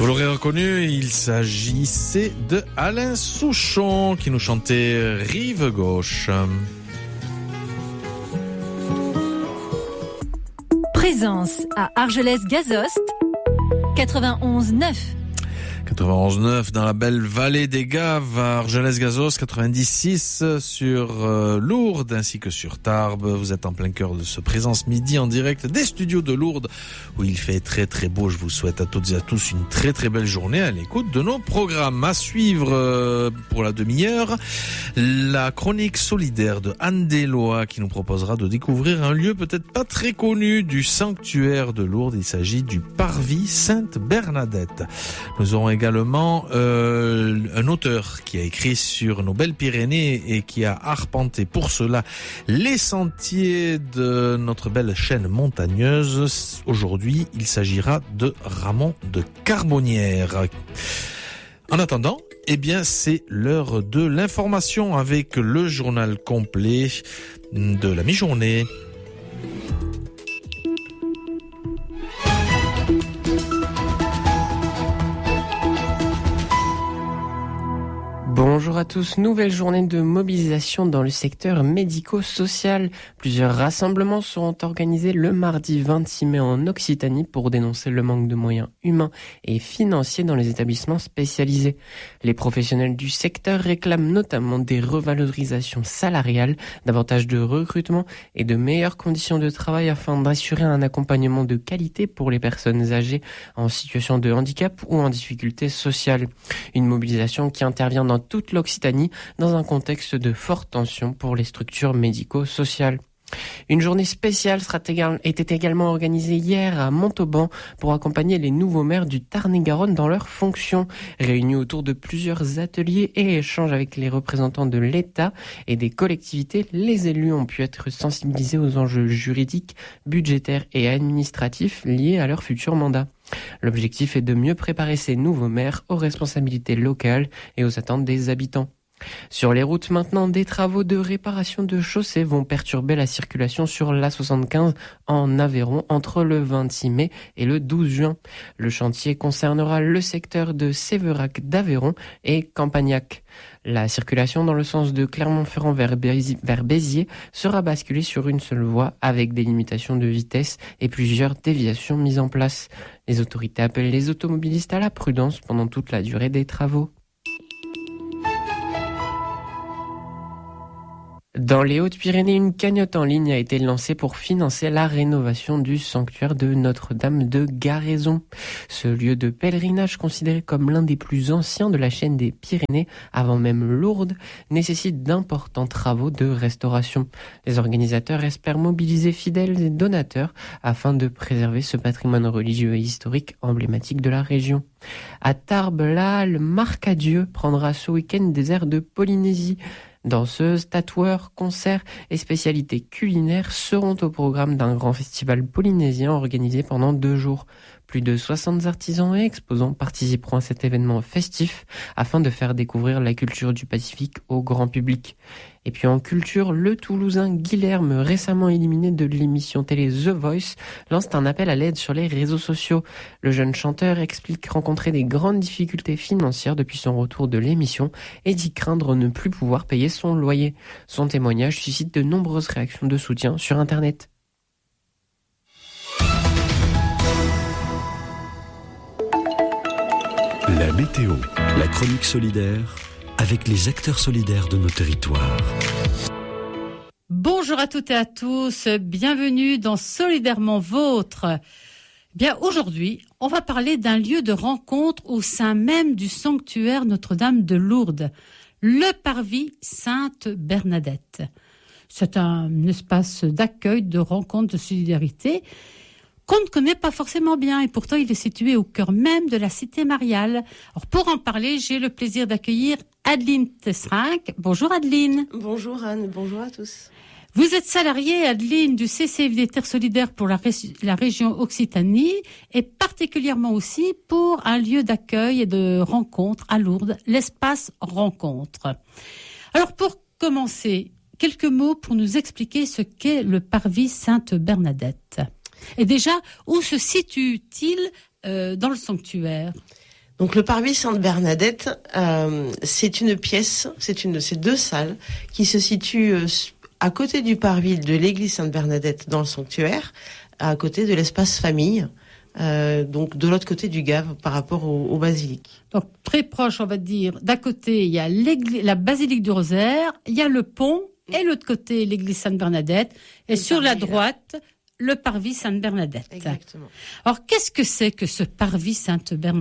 Vous l'aurez reconnu, il s'agissait de Alain Souchon qui nous chantait Rive Gauche. Présence à Argelès-Gazost, 91.9. 91.9 dans la belle vallée des Gaves à Argelès-Gazost, 96 sur Lourdes ainsi que sur Tarbes. Vous êtes en plein cœur de ce Présence Midi en direct des studios de Lourdes où il fait très très beau. Je vous souhaite à toutes et à tous une très très belle journée à l'écoute de nos programmes. À suivre pour la demi-heure, la chronique solidaire de Anne Deslois qui nous proposera de découvrir un lieu peut-être pas très connu du sanctuaire de Lourdes. Il s'agit du Parvis Sainte-Bernadette. Nous aurons également un auteur qui a écrit sur nos belles Pyrénées et qui a arpenté pour cela les sentiers de notre belle chaîne montagneuse. Aujourd'hui, il s'agira de Ramon de Carbonnières. En attendant, c'est l'heure de l'information avec le journal complet de la mi-journée. Bonjour à tous, nouvelle journée de mobilisation dans le secteur médico-social. Plusieurs rassemblements seront organisés le mardi 26 mai en Occitanie pour dénoncer le manque de moyens humains et financiers dans les établissements spécialisés. Les professionnels du secteur réclament notamment des revalorisations salariales, davantage de recrutement et de meilleures conditions de travail afin d'assurer un accompagnement de qualité pour les personnes âgées en situation de handicap ou en difficulté sociale. Une mobilisation qui intervient dans toute l'Occitanie dans un contexte de forte tension pour les structures médico-sociales. Une journée spéciale était également organisée hier à Montauban pour accompagner les nouveaux maires du Tarn-et-Garonne dans leurs fonctions. Réunis autour de plusieurs ateliers et échanges avec les représentants de l'État et des collectivités, les élus ont pu être sensibilisés aux enjeux juridiques, budgétaires et administratifs liés à leur futur mandat. L'objectif est de mieux préparer ces nouveaux maires aux responsabilités locales et aux attentes des habitants. Sur les routes maintenant, des travaux de réparation de chaussées vont perturber la circulation sur l'A75 en Aveyron entre le 26 mai et le 12 juin. Le chantier concernera le secteur de Sévérac d'Aveyron et Campagnac. La circulation dans le sens de Clermont-Ferrand vers Béziers sera basculée sur une seule voie avec des limitations de vitesse et plusieurs déviations mises en place. Les autorités appellent les automobilistes à la prudence pendant toute la durée des travaux. Dans les Hautes-Pyrénées, une cagnotte en ligne a été lancée pour financer la rénovation du sanctuaire de Notre-Dame de Garaison. Ce lieu de pèlerinage, considéré comme l'un des plus anciens de la chaîne des Pyrénées, avant même Lourdes, nécessite d'importants travaux de restauration. Les organisateurs espèrent mobiliser fidèles et donateurs afin de préserver ce patrimoine religieux et historique emblématique de la région. À Tarbes, là, le Marcadieu prendra ce week-end des airs de Polynésie. Danseuses, tatoueurs, concerts et spécialités culinaires seront au programme d'un grand festival polynésien organisé pendant 2 jours. Plus de 60 artisans et exposants participeront à cet événement festif afin de faire découvrir la culture du Pacifique au grand public. Et puis en culture, le Toulousain Guilherme, récemment éliminé de l'émission télé The Voice, lance un appel à l'aide sur les réseaux sociaux. Le jeune chanteur explique rencontrer des grandes difficultés financières depuis son retour de l'émission et dit craindre ne plus pouvoir payer son loyer. Son témoignage suscite de nombreuses réactions de soutien sur Internet. La météo, la chronique solidaire, avec les acteurs solidaires de nos territoires. Bonjour à toutes et à tous, bienvenue dans Solidairement Vôtre. Bien, aujourd'hui, on va parler d'un lieu de rencontre au sein même du sanctuaire Notre-Dame de Lourdes, le Parvis Sainte-Bernadette. C'est un espace d'accueil, de rencontre, de solidarité qu'on ne connaît pas forcément bien et pourtant il est situé au cœur même de la cité mariale. Alors pour en parler, j'ai le plaisir d'accueillir Adeline Tesrinck. Bonjour Adeline. Bonjour Anne, bonjour à tous. Vous êtes salariée, Adeline, du CCFD Terre Solidaire pour la région Occitanie et particulièrement aussi pour un lieu d'accueil et de rencontre à Lourdes, l'espace Rencontre. Alors pour commencer, quelques mots pour nous expliquer ce qu'est le Parvis Sainte-Bernadette. Et déjà, où se situe-t-il dans le sanctuaire ? Donc le parvis Sainte-Bernadette, c'est une pièce, c'est une de ces deux salles qui se situe à côté du parvis de l'église Sainte-Bernadette dans le sanctuaire, à côté de l'espace famille, donc de l'autre côté du Gave par rapport au basilique. Donc très proche, on va dire. D'un côté, il y a la basilique du Rosaire, il y a le pont, et l'autre côté, l'église Sainte-Bernadette, et sur la droite, le parvis Sainte-Bernadette. Exactement. Alors, qu'est-ce que c'est que ce parvis Sainte-Bernadette ?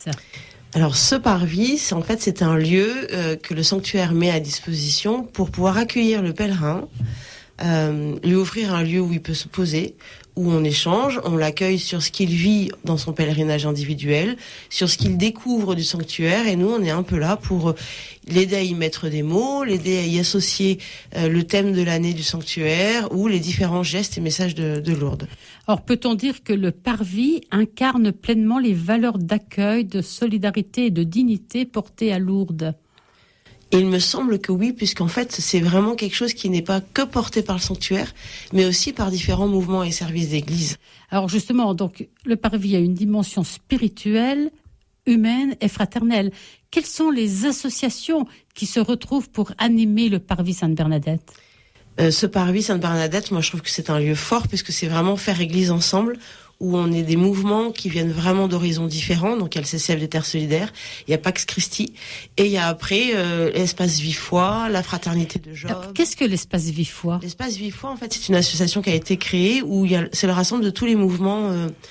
Alors, ce parvis, c'est un lieu que le sanctuaire met à disposition pour pouvoir accueillir le pèlerin, lui offrir un lieu où il peut se poser, où on échange, on l'accueille sur ce qu'il vit dans son pèlerinage individuel, sur ce qu'il découvre du sanctuaire, et nous, on est un peu là pour l'aider à y mettre des mots, l'aider à y associer le thème de l'année du sanctuaire ou les différents gestes et messages de Lourdes. Alors, peut-on dire que le parvis incarne pleinement les valeurs d'accueil, de solidarité et de dignité portées à Lourdes ? Et il me semble que oui, puisqu'en fait, c'est vraiment quelque chose qui n'est pas que porté par le sanctuaire, mais aussi par différents mouvements et services d'église. Alors justement, donc, le parvis a une dimension spirituelle, humaine et fraternelle. Quelles sont les associations qui se retrouvent pour animer le parvis Sainte-Bernadette ? Ce parvis Sainte-Bernadette, moi je trouve que c'est un lieu fort, puisque c'est vraiment faire église ensemble, où on est des mouvements qui viennent vraiment d'horizons différents. Donc il y a le CCF des Terres Solidaires, il y a Pax Christi, et il y a après l'Espace Vie-Foi, la Fraternité de Job. Alors, qu'est-ce que l'Espace Vie-Foi ? L'Espace Vie-Foi, en fait, c'est une association qui a été créée où c'est le rassemble de tous les mouvements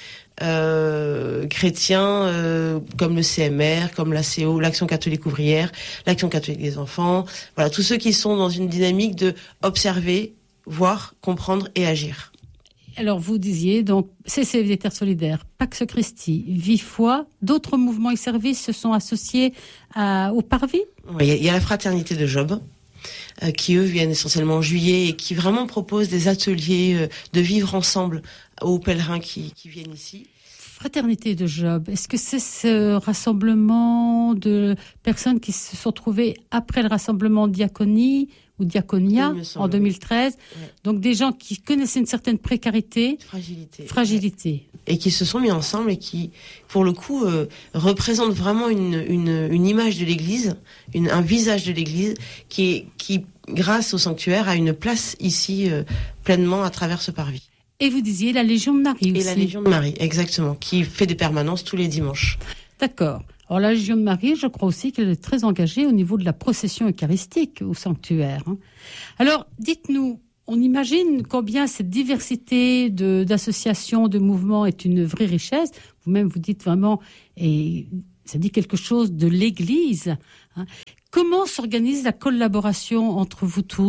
chrétiens, comme le CMR, comme l'ACO, l'Action catholique ouvrière, l'Action catholique des enfants. Voilà, tous ceux qui sont dans une dynamique de observer, voir, comprendre et agir. Alors, vous disiez, donc, CCF des Terres Solidaires, Pax Christi, Vie-Foi, d'autres mouvements et services se sont associés au parvis ? Oui, il y a la Fraternité de Job, qui eux viennent essentiellement en juillet et qui vraiment proposent des ateliers de vivre ensemble aux pèlerins qui viennent ici. Fraternité de Job, est-ce que c'est ce rassemblement de personnes qui se sont trouvées après le rassemblement Diaconie ou Diaconia en 2013, ouais. Donc des gens qui connaissaient une certaine précarité, fragilité. Et qui se sont mis ensemble et qui, pour le coup, représentent vraiment une image de l'Église, un visage de l'Église qui, grâce au sanctuaire, a une place ici pleinement à travers ce parvis. Et vous disiez la Légion de Marie aussi. Et la Légion de Marie, exactement, qui fait des permanences tous les dimanches. D'accord. Alors la Légion de Marie, je crois aussi qu'elle est très engagée au niveau de la procession eucharistique au sanctuaire. Alors, dites-nous, on imagine combien cette diversité d'associations, de mouvements est une vraie richesse. Vous-même, vous dites vraiment, et ça dit quelque chose de l'Église. Comment s'organise la collaboration entre vous tous ?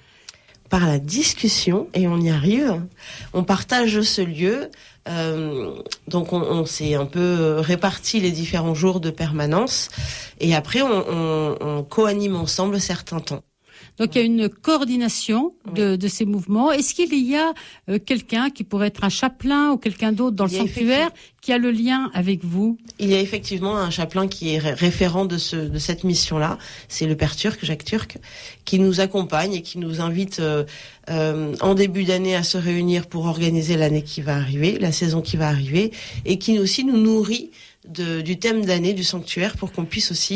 Par la discussion, et on y arrive. On partage ce lieu. Donc on s'est un peu réparti les différents jours de permanence et après on co-anime ensemble certains temps. Donc il y a une coordination de ces mouvements. Est-ce qu'il y a quelqu'un qui pourrait être un chapelain ou quelqu'un d'autre dans le sanctuaire qui a le lien avec vous ? Il y a effectivement un chapelain qui est référent de cette mission-là. C'est le Père Turc, Jacques Turc, qui nous accompagne et qui nous invite en début d'année à se réunir pour organiser l'année qui va arriver, la saison qui va arriver, et qui aussi nous nourrit du thème d'année du sanctuaire pour qu'on puisse aussi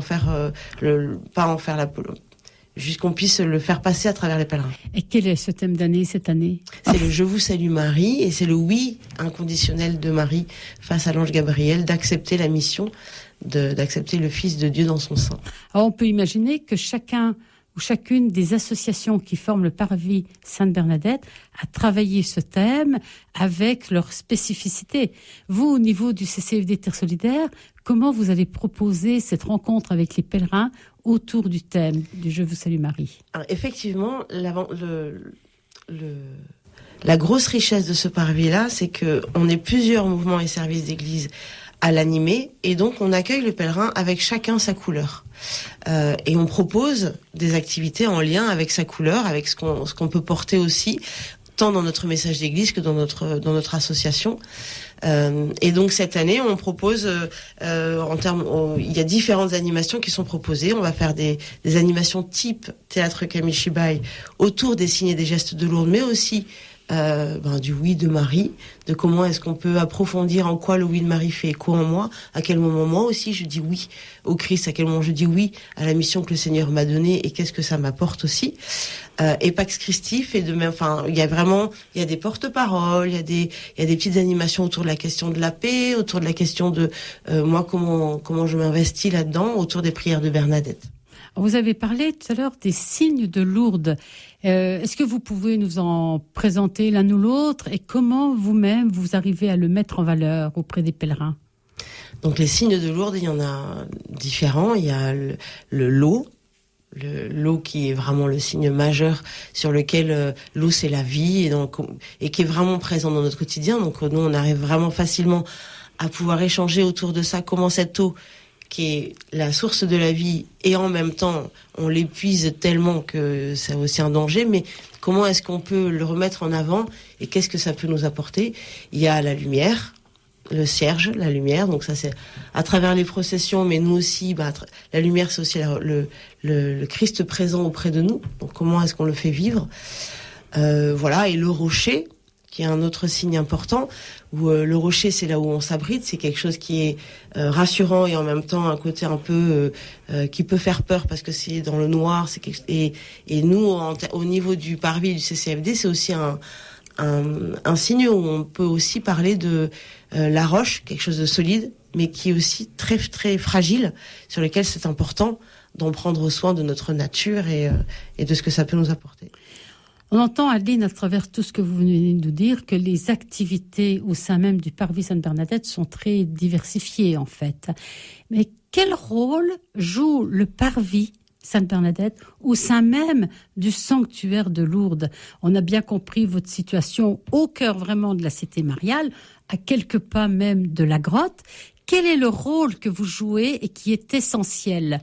juste qu'on puisse le faire passer à travers les pèlerins. Et quel est ce thème d'année cette année ? C'est le « Je vous salue Marie » et c'est le oui inconditionnel de Marie face à l'ange Gabriel d'accepter la mission, d'accepter le Fils de Dieu dans son sein. Alors on peut imaginer que chacun ou chacune des associations qui forment le parvis Sainte-Bernadette a travaillé ce thème avec leur spécificité. Vous, au niveau du CCF des Terres Solidaires, comment vous allez proposer cette rencontre avec les pèlerins autour du thème du « Je vous salue Marie » ? Alors, effectivement, la grosse richesse de ce parvis-là, c'est qu'on est plusieurs mouvements et services d'église à l'animer, et donc on accueille le pèlerin avec chacun sa couleur. Et on propose des activités en lien avec sa couleur, avec ce qu'on peut porter aussi, tant dans notre message d'église que dans notre association. Et donc cette année, on propose, il y a différentes animations qui sont proposées. On va faire des animations type théâtre Kamishibai autour des signes et des gestes de Lourdes, mais aussi du oui de Marie, de comment est-ce qu'on peut approfondir en quoi le oui de Marie fait écho en moi, à quel moment moi aussi je dis oui au Christ, à quel moment je dis oui à la mission que le Seigneur m'a donnée et qu'est-ce que ça m'apporte aussi. Et Pax Christi fait de même, il y a des porte-paroles, il y a des petites animations autour de la question de la paix, autour de la question de moi comment je m'investis là-dedans, autour des prières de Bernadette. Vous avez parlé tout à l'heure des signes de Lourdes. Est-ce que vous pouvez nous en présenter l'un ou l'autre et comment vous-même vous arrivez à le mettre en valeur auprès des pèlerins? Donc les signes de Lourdes, il y en a différents. Il y a l'eau qui est vraiment le signe majeur sur lequel l'eau c'est la vie et qui est vraiment présent dans notre quotidien. Donc nous on arrive vraiment facilement à pouvoir échanger autour de ça, comment cette eau qui est la source de la vie et en même temps on l'épuise tellement que c'est aussi un danger, mais comment est-ce qu'on peut le remettre en avant et qu'est-ce que ça peut nous apporter? Il y a la lumière, le cierge, la lumière, donc ça c'est à travers les processions, mais nous aussi, la lumière c'est aussi le Christ présent auprès de nous, donc comment est-ce qu'on le fait vivre, voilà, et le rocher, qui est un autre signe important, où le rocher c'est là où on s'abrite, c'est quelque chose qui est rassurant et en même temps un côté un peu qui peut faire peur parce que c'est dans le noir, et nous au niveau du parvis du CCFD c'est aussi un signe où on peut aussi parler de la roche, quelque chose de solide, mais qui est aussi très très fragile, sur lequel c'est important d'en prendre soin de notre nature et de ce que ça peut nous apporter. On entend, Adeline, à travers tout ce que vous venez de nous dire, que les activités au sein même du Parvis Sainte-Bernadette sont très diversifiées, en fait. Mais quel rôle joue le Parvis Sainte-Bernadette au sein même du sanctuaire de Lourdes? On a bien compris votre situation au cœur vraiment de la cité mariale, à quelques pas même de la grotte. Quel est le rôle que vous jouez et qui est essentiel?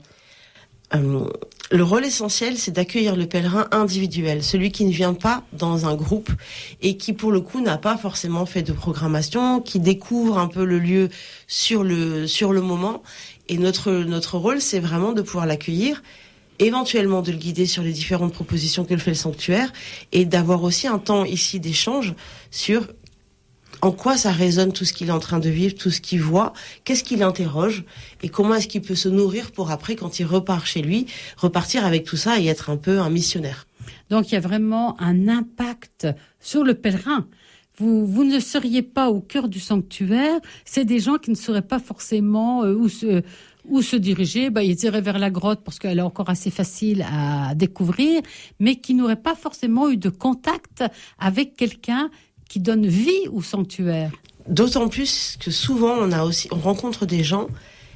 Le rôle essentiel, c'est d'accueillir le pèlerin individuel, celui qui ne vient pas dans un groupe et qui, pour le coup, n'a pas forcément fait de programmation, qui découvre un peu le lieu sur le moment. Et notre rôle, c'est vraiment de pouvoir l'accueillir, éventuellement de le guider sur les différentes propositions que fait le sanctuaire et d'avoir aussi un temps ici d'échange sur en quoi ça résonne tout ce qu'il est en train de vivre, tout ce qu'il voit, qu'est-ce qu'il interroge et comment est-ce qu'il peut se nourrir pour après, quand il repart chez lui, repartir avec tout ça et être un peu un missionnaire. Donc il y a vraiment un impact sur le pèlerin. Vous ne seriez pas au cœur du sanctuaire, c'est des gens qui ne sauraient pas forcément où se diriger. Ils iraient vers la grotte parce qu'elle est encore assez facile à découvrir, mais qui n'auraient pas forcément eu de contact avec quelqu'un qui donne vie au sanctuaire. D'autant plus que souvent on rencontre des gens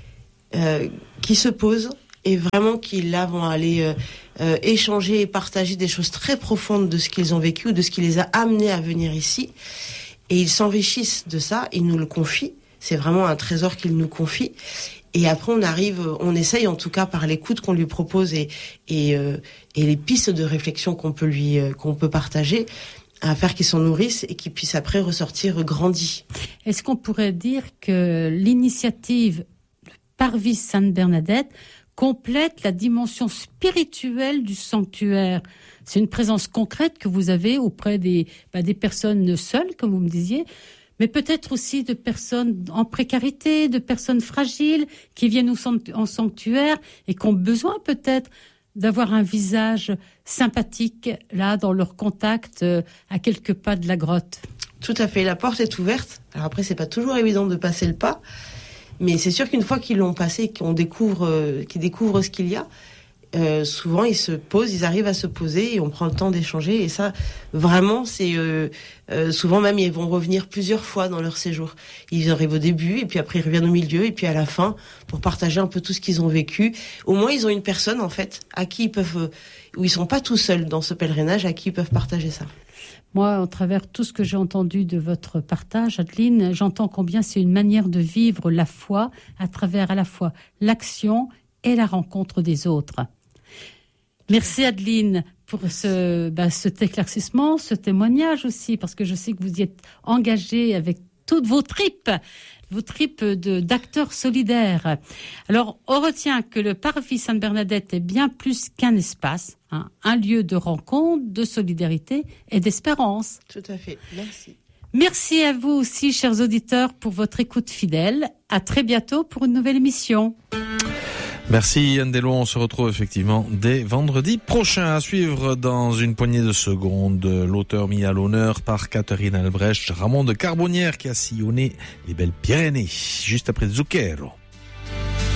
qui se posent et vraiment qui là vont aller échanger et partager des choses très profondes de ce qu'ils ont vécu ou de ce qui les a amenés à venir ici, et ils s'enrichissent de ça, ils nous le confient, c'est vraiment un trésor qu'ils nous confient. Et après, on essaye en tout cas par l'écoute qu'on lui propose et les pistes de réflexion qu'on peut partager, à faire qu'ils s'en nourrissent et qu'ils puissent après ressortir grandis. Est-ce qu'on pourrait dire que l'initiative Parvis Sainte-Bernadette complète la dimension spirituelle du sanctuaire? C'est une présence concrète que vous avez auprès des personnes seules, comme vous me disiez, mais peut-être aussi de personnes en précarité, de personnes fragiles qui viennent en sanctuaire et qui ont besoin peut-être d'avoir un visage sympathique là dans leur contact à quelques pas de la grotte. Tout à fait, la porte est ouverte. Alors après, c'est pas toujours évident de passer le pas, mais c'est sûr qu'une fois qu'ils l'ont passé, qu'ils découvrent ce qu'il y a, souvent ils arrivent à se poser et on prend le temps d'échanger. Et ça, vraiment, c'est souvent même ils vont revenir plusieurs fois dans leur séjour. Ils arrivent au début et puis après ils reviennent au milieu et puis à la fin pour partager un peu tout ce qu'ils ont vécu. Au moins ils ont une personne en fait à qui ils peuvent, où ils sont pas tout seuls dans ce pèlerinage, à qui ils peuvent partager ça. Moi, au travers tout ce que j'ai entendu de votre partage, Adeline, j'entends combien c'est une manière de vivre la foi à travers à la fois l'action et la rencontre des autres. Merci Adeline pour cet éclaircissement, ce témoignage aussi, parce que je sais que vous y êtes engagée avec toutes vos tripes d'acteurs solidaires. Alors, on retient que le Parvis Sainte-Bernadette est bien plus qu'un espace, un lieu de rencontre, de solidarité et d'espérance. Tout à fait. Merci. Merci à vous aussi, chers auditeurs, pour votre écoute fidèle. À très bientôt pour une nouvelle émission. Merci Yann Delon, on se retrouve effectivement dès vendredi prochain. À suivre dans une poignée de secondes, l'auteur mis à l'honneur par Catherine Albrecht, Ramon de Carbonnière qui a sillonné les belles Pyrénées, juste après Zucchero.